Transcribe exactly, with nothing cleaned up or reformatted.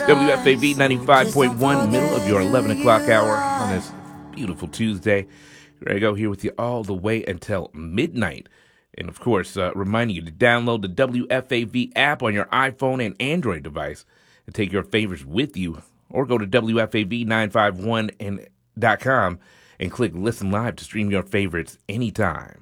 W F A V ninety-five point one, middle of your eleven o'clock hour on this beautiful Tuesday. Grego here with you all the way until midnight. And, of course, uh, reminding you to download the W F A V app on your iPhone and Android device and take your favorites with you. Or go to W F A V nine five one dot com and click Listen Live to stream your favorites anytime.